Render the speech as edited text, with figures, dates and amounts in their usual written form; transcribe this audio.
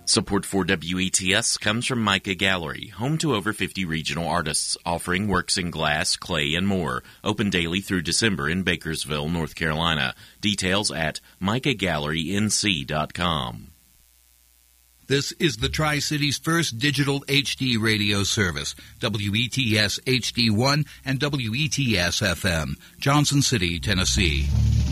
Support for WETS comes from Micah Gallery, home to over 50 regional artists, offering works in glass, clay, and more. Open daily through December in Bakersville, North Carolina. Details at micahgallerync.com. This is the Tri-Cities' first digital HD radio service, WETS HD1 and WETS FM, Johnson City, Tennessee.